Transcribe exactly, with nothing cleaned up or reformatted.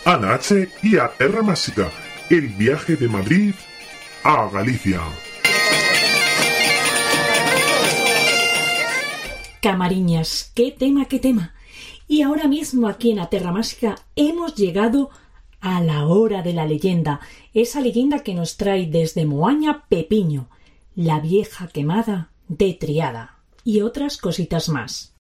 Ana H. y a Terra Mágica, el viaje de Madrid a Galicia. Camariñas, qué tema, qué tema. Y ahora mismo aquí en A Terra Mágica hemos llegado a la hora de la leyenda, esa leyenda que nos trae desde Moaña Pepiño, la vieja quemada de Triada y otras cositas más.